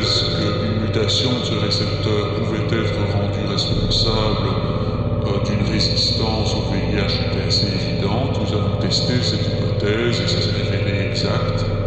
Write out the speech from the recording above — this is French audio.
hypothèse qu'une mutation de ce récepteur pouvait être rendue responsable d'une résistance au VIH était assez évidente. Nous avons testé cette hypothèse et ça s'est révélé exact.